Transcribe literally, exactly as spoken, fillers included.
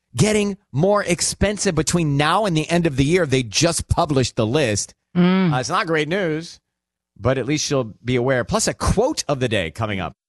getting more expensive between now and the end of the year. They just published the list. Mm. Uh, it's not great news, but at least you'll be aware. Plus, a quote of the day coming up.